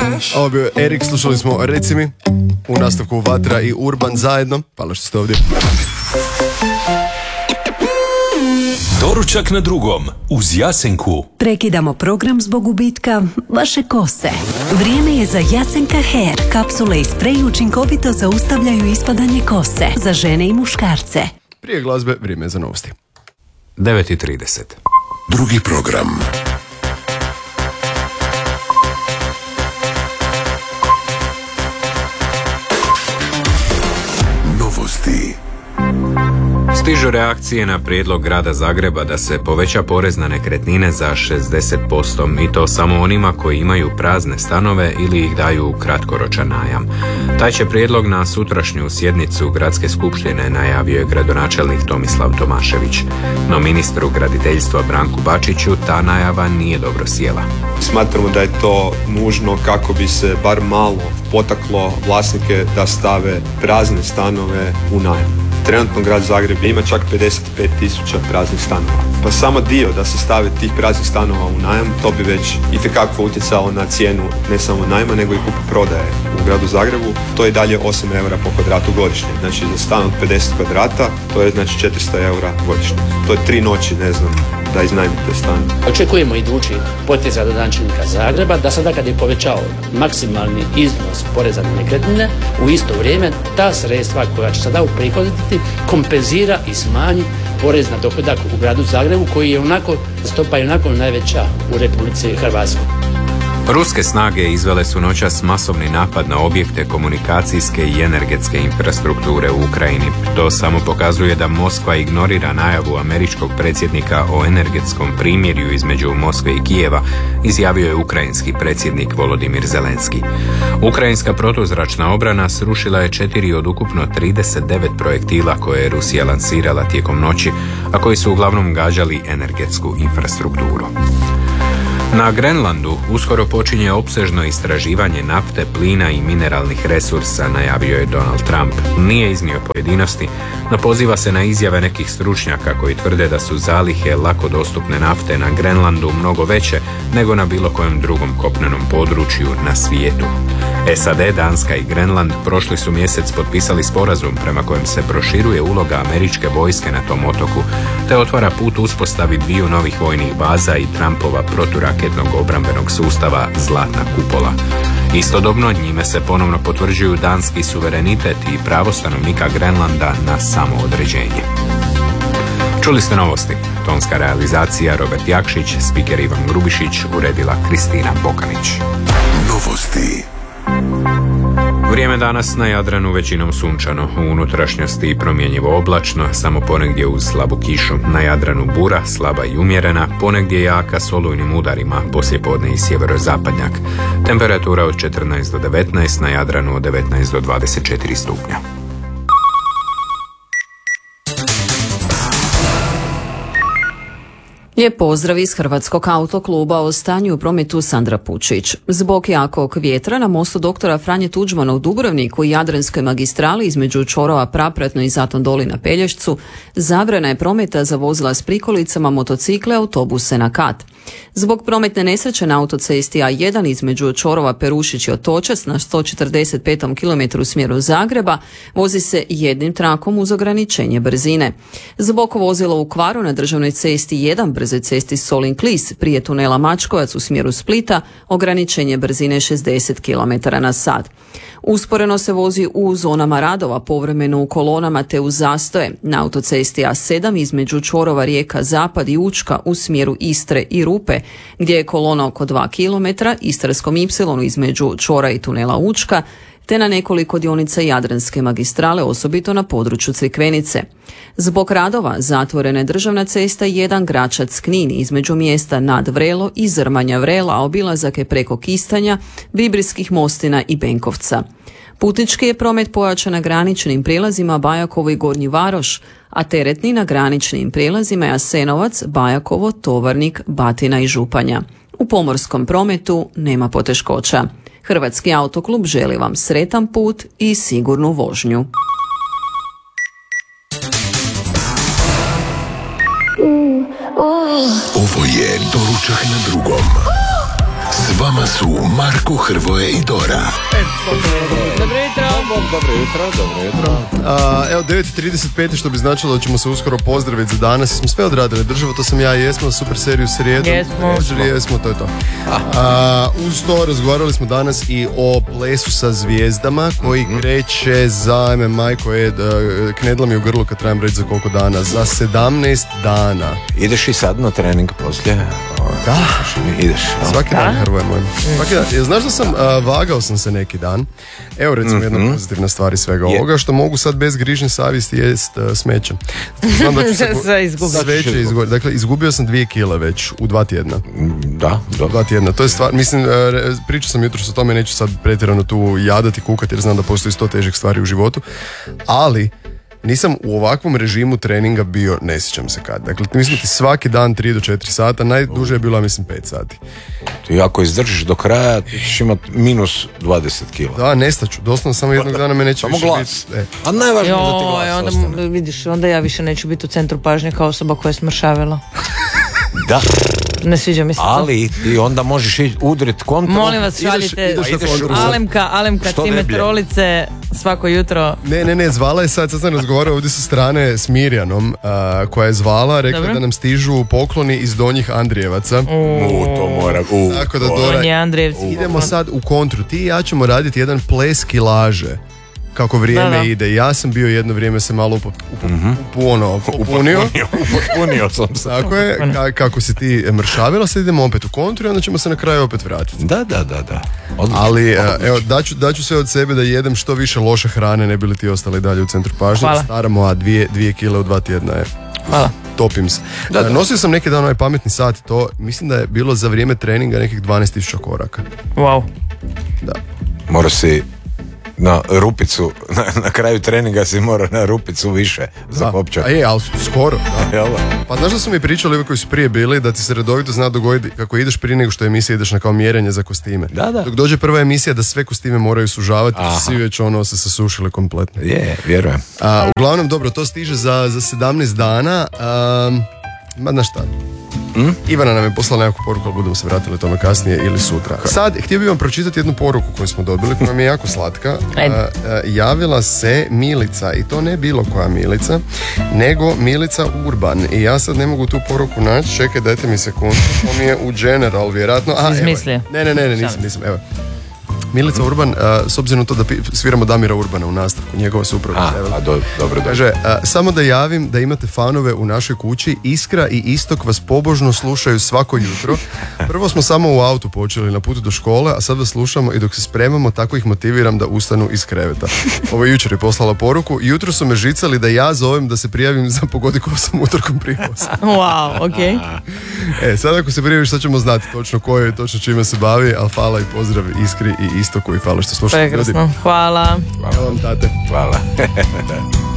Ovo bio Erik, slušali smo Reci mi, u nastavku Vatra i Urban zajedno. Hvala što ste ovdje. Doručak na drugom, uz Jasenku. Prekidamo program zbog gubitka vaše kose. Vrijeme je za Jasenka Hair. Kapsule i sprej učinkovito zaustavljaju ispadanje kose za žene i muškarce. Prije glazbe, vrijeme je za novosti. 9:30. Drugi program. Novosti. Stižu reakcije na prijedlog grada Zagreba da se poveća porez na nekretnine za 60% i to samo onima koji imaju prazne stanove ili ih daju u kratkoročan najam. Taj će prijedlog na sutrašnju sjednicu Gradske skupštine najavio je gradonačelnik Tomislav Tomašević. No ministru graditeljstva Branku Bačiću ta najava nije dobro sjela. Smatramo da je to nužno kako bi se bar malo potaklo vlasnike da stave prazne stanove u najam. Trenutno grad Zagreb ima čak 55.000 praznih stanova. Pa samo dio da se stave tih praznih stanova u najam, to bi već itekako utjecalo na cijenu ne samo najma, nego i kupoprodaje u gradu Zagrebu. To je dalje 8 eura po kvadratu godišnje. Znači za stan od 50 kvadrata to je znači 400 eura godišnje. To je 3 noći, ne znam, da iznajmite stan. Očekujemo idući potez gradonačelnika Zagreba da sada kad je povećao maksimalni iznos poreza na nekretnine, u isto vrijeme ta sredstva koja će sada uprihoditi kompenzira i smanji porez na dohodak u gradu Zagrebu koji je stopa je onako najveća u Republici Hrvatskoj. Ruske snage izvele su noćas masovni napad na objekte komunikacijske i energetske infrastrukture u Ukrajini. To samo pokazuje da Moskva ignorira najavu američkog predsjednika o energetskom primirju između Moskve i Kijeva, izjavio je ukrajinski predsjednik Volodimir Zelenski. Ukrajinska protuzračna obrana srušila je 4 od ukupno 39 projektila koje je Rusija lansirala tijekom noći, a koji su uglavnom gađali energetsku infrastrukturu. Na Grenlandu uskoro počinje opsežno istraživanje nafte, plina i mineralnih resursa, najavio je Donald Trump. Nije iznio pojedinosti, no poziva se na izjave nekih stručnjaka koji tvrde da su zalihe lako dostupne nafte na Grenlandu mnogo veće nego na bilo kojem drugom kopnenom području na svijetu. SAD, Danska i Grenland prošli su mjesec potpisali sporazum prema kojem se proširuje uloga američke vojske na tom otoku, te otvara put uspostavi 2 novih vojnih baza i Trumpova proturaketnog obrambenog sustava Zlatna kupola. Istodobno njime se ponovno potvrđuju danski suverenitet i pravo stanovnika Grenlanda na samoodređenje. Čuli ste novosti. Tonska realizacija Robert Jakšić, spiker Ivan Grubišić, uredila Kristina Bokanić. Novosti. Vrijeme danas na Jadranu većinom sunčano, u unutrašnjosti promjenjivo oblačno, samo ponegdje uz slabu kišu. Na Jadranu bura, slaba i umjerena, ponegdje jaka s olujnim udarima, poslijepodne i sjeverozapadnjak. Temperatura od 14 do 19, na Jadranu od 19 do 24 stupnja. Lijep pozdrav iz Hrvatskog autokluba, o stanju u prometu Sandra Pučić. Zbog jakog vjetra na mostu doktora Franje Tuđmana u Dubrovniku i Jadranskoj magistrali između čvorova Prapratno i Zaton Doli na Pelješcu zabrana je prometa za vozila s prikolicama, motocikle, autobuse na kat. Zbog prometne nesreće na autocesti A1 između čvorova Perušić i Otočac na 145. km u smjeru Zagreba vozi se jednim trakom uz ograničenje brzine. Zbog vozila u kvaru na državnoj cesti 1 brzoj cesti Solin-Klis prije tunela Mačkovac u smjeru Splita ograničenje brzine 60 km/h. Usporeno se vozi u zonama radova, povremeno u kolonama te u zastoje. Na autocesti A7 između čvorova Rijeka Zapad i Učka u smjeru Istre i Rupe, gdje je kolona oko 2 km, Istarskom Y između čvora i tunela Učka, te na nekoliko dionica Jadranske magistrale, osobito na području Crikvenice. Zbog radova zatvorena je državna cesta 1 Gračac-Knin između mjesta Nad Vrelo i Zrmanja Vrela, a obilazak je preko Kistanja, Bibrijskih Mostina i Benkovca. Putnički je promet pojačan na graničnim prijelazima Bajakovo i Gornji Varoš, a teretni na graničnim prijelazima Jasenovac, Bajakovo, Tovarnik, Batina i Županja. U pomorskom prometu nema poteškoća. Hrvatski autoklub želi vam sretan put i sigurnu vožnju. Ovo je Doručak na drugom. S vama su Marko, Hrvoje i Dora. Dobro jutro. Evo 9.35 što bi značilo da ćemo se uskoro pozdraviti za danas. Smo sve odradili, državo, to sam ja i jesmo, super seriju srijedu. Jesmo, to je to. Uz to razgovarali smo danas i o plesu sa zvijezdama koji kreće za majko je, knedla mi u grlu kad trebam reći za koliko dana, za 17 dana. Ideš i sad na trening poslije? Da. Ideš. Svaki dan, Hrvoje moj. Svaki dan. Znaš da sam, vagao sam se neki dan. Evo recimo jedna pozitivna stvar iz svega ovoga, što mogu sad bez grižnje savjesti jest smeće. Znam da ću se sve će izgubiti. Dakle, izgubio sam 2 kile već u 2 tjedna. Da, 2 tjedna. To je stvar, mislim, pričao sam jutros o tome, neću sad pretjerano tu jadati, kukati jer znam da postoji 100 težih stvari u životu, ali nisam u ovakvom režimu treninga bio, ne sjećam se kad. Dakle, mislim ti svaki dan 3 do 4 sata, najduže je bilo, mislim, 5 sati. Ti ako izdržiš do kraja, ti ćeš imati minus 20 kila. Da, nestaću, doslovno samo jednog dana me neće više biti. A najvažnije da ti glas onda, ostane. vidiš, onda ja više neću biti u centru pažnje kao osoba koja je smršavila. Da. Ne sviđa mi se to. Ali ti onda možeš ići udrit kontru. Molim vas, šaljite Alemka time trolice svako jutro. Ne, zvala je sad sam razgovarao ovdje sa strane s Mirjanom, koja je zvala, rekla da nam stižu pokloni iz Donjih Andrijevaca. To mora. Tako da, Dora, idemo sad u kontru. Ti i ja ćemo raditi jedan ples kilaže. Kako vrijeme ide. Ja sam bio jedno vrijeme se malo Upotpunio sam se. Tako je, kako si ti mršavila, sad idemo opet u kontru i onda ćemo se na kraju opet vratiti. Da. Odlično. Ali evo, daću sve od sebe da jedem što više loše hrane, ne bi li ti ostali dalje u centru pažnje. Staramo, a 2 kile u 2 tjedna je. Hvala. Topim se. Nosio sam neki dan ovaj pametni sat, to mislim da je bilo za vrijeme treninga nekih 12.000 koraka. Wow. Da. Mora si na rupicu, na kraju treninga si mora na rupicu više zakopčati. Ali skoro. Da. Pa znaš da su mi pričali ovi koji su prije bili da ti se redovito zna dogoditi kako ideš prije nego što emisija ideš na kao mjerenje za kostime. Da. Dok dođe prva emisija da sve kostime moraju sužavati, svi već se sasušili kompletno. Vjerujem. Uglavnom, dobro, to stiže za 17 dana. Znaš šta? Ivana nam je poslala nekakvu poruku, ali budemo se vratili tome kasnije ili sutra. Sad, htio bih vam pročitati jednu poruku koju smo dobili, koja mi je jako slatka. Javila se Milica, i to ne bilo koja Milica, nego Milica Urban. I ja sad ne mogu tu poruku naći, čekaj, dajte mi sekundu, to mi je u general, vjerojatno. Izmislio? Ne, nisam, evo. Milica Urban, s obzirom to da sviramo Damira Urbana u nastavku, njegova supruga. Dobro. Kaže, samo da javim da imate fanove u našoj kući, Iskra i Istok vas pobožno slušaju svako jutro. Prvo smo samo u autu počeli na putu do škole, a sad vas slušamo i dok se spremamo, tako ih motiviram da ustanu iz kreveta. Ovo jučer je poslala poruku. Jutro su me žicali da ja zovem da se prijavim za Pogodi ko sam utorkom prijevoz. Wow, okej. Sad ako se prijaviš, sad ćemo znati točno ko je, točno čime se bavi, ali hvala i pozdrav Iskri i Istoku i hvala što slušate. Prekrasno, hvala. Hvala vam, tate. Hvala.